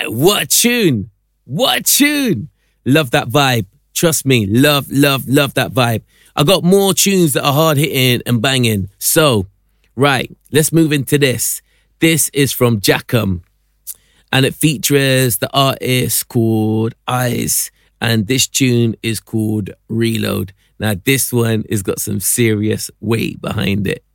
what a tune. What a tune. Love that vibe. Trust me, love that vibe. I got more tunes that are hard hitting and banging. So, right, let's move into this. This is from Jackham, and it features the artist called Eyes, and this tune is called Reload. Now, this one has got some serious weight behind it.